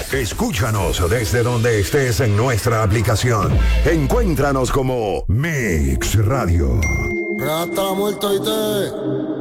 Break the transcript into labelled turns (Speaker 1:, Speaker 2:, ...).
Speaker 1: Escúchanos desde donde estés en nuestra aplicación. Encuéntranos como Mix Radio.
Speaker 2: Rata muerto y te